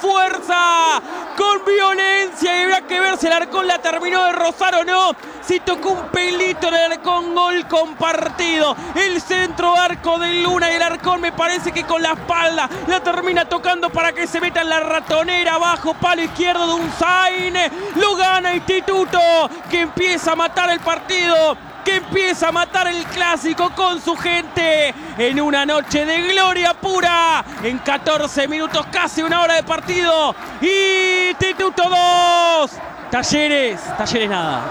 fuerza, con violencia, y habrá que ver si el Alarcón la terminó de rozar o no. Si tocó un pelito el Alarcón, gol compartido. El centro arco de Luna y el Alarcón me parece que con la espalda la termina tocando para que se meta en la ratonera. Bajo palo izquierdo de Unzain. Lo gana Instituto, que empieza a matar el partido, que empieza a matar el clásico con su gente en una noche de gloria pura. En 14 minutos, casi una hora de partido. Instituto 2, Talleres nada.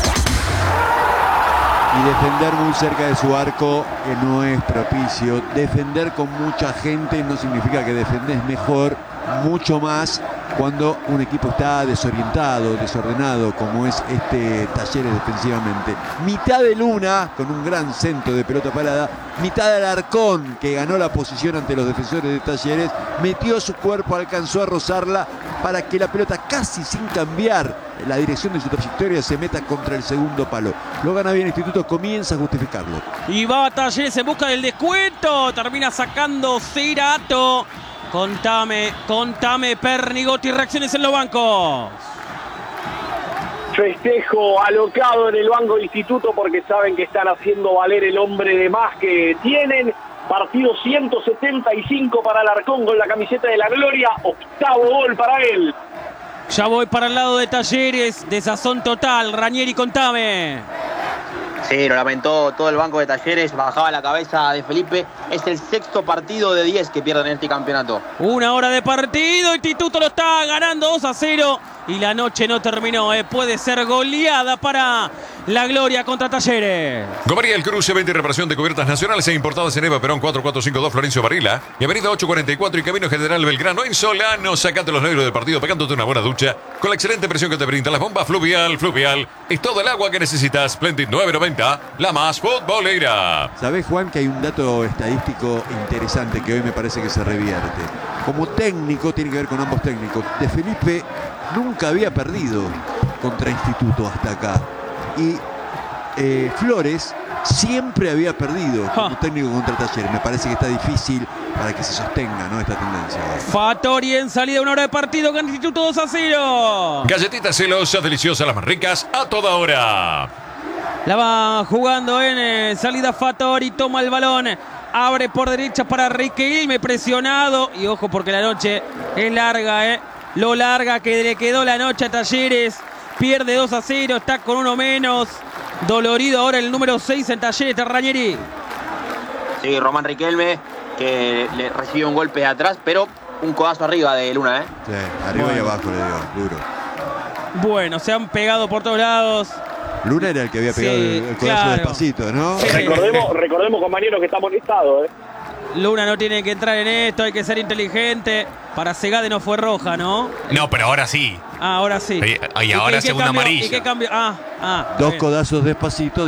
Y defender muy cerca de su arco, que no es propicio. Defender con mucha gente no significa que defendés mejor, mucho más cuando un equipo está desorientado, desordenado, como es este Talleres defensivamente. Mitad de Luna, con un gran centro de pelota parada, mitad del Alarcón, que ganó la posición ante los defensores de Talleres, metió su cuerpo, alcanzó a rozarla para que la pelota, casi sin cambiar la dirección de su trayectoria, se meta contra el segundo palo. Lo gana bien Instituto, comienza a justificarlo. Y va Talleres en busca del descuento, termina sacando Cerato. Contame, Pernigotti, reacciones en los bancos. Festejo alocado en el banco de Instituto porque saben que están haciendo valer el hombre de más que tienen. Partido 175 para Alarcón con la camiseta de la gloria. Octavo gol para él. Ya voy para el lado de Talleres. Desazón total. Ranieri, contame. Sí, lo lamentó todo el banco de Talleres, bajaba la cabeza de Felipe. Es el sexto partido de 10 que pierden en este campeonato. Una hora de partido, Instituto lo está ganando 2-0 y la noche no terminó. Puede ser goleada para la gloria contra Talleres. Gomería El Cruce, venta y reparación de cubiertas nacionales e importadas en Eva Perón 4452 Florencio Varela y Avenida 844 y Camino General Belgrano en Solano. Sacate los negros del partido pegándote una buena ducha con la excelente presión que te brinda las bombas Fluvial. Fluvial es todo el agua que necesitas. Splendid 990, la más futbolera. ¿Sabés, Juan, que hay un dato estadístico interesante que hoy me parece que se revierte? Como técnico, tiene que ver con ambos técnicos. De Felipe nunca había perdido contra Instituto hasta acá. Y Flores siempre había perdido como técnico contra Talleres. Me parece que está difícil para que se sostenga, ¿no?, esta tendencia. Fattori en salida, una hora de partido, gana Instituto 2-0. Galletitas celosas, deliciosas, las más ricas, a toda hora. La va jugando en salida Fattori, toma el balón, abre por derecha para Riquelme, presionado. Y ojo porque la noche es larga, lo larga que le quedó la noche a Talleres. Pierde 2-0, está con uno menos. Dolorido ahora el número 6 en Talleres de Ranieri. Sí, Román Riquelme, que le recibió un golpe de atrás, pero un codazo arriba de Luna, Sí, arriba y abajo le dio, duro. Bueno, se han pegado por todos lados. Luna era el que había pegado el codazo despacito, ¿no? Sí. Recordemos, compañeros, que está molestado, Luna no tiene que entrar en esto, hay que ser inteligente. Para Segade no fue roja, ¿no? No, pero ahora sí. Ahora sí. Y ahora segunda amarilla. ¿Y qué cambio? Dos codazos despacito.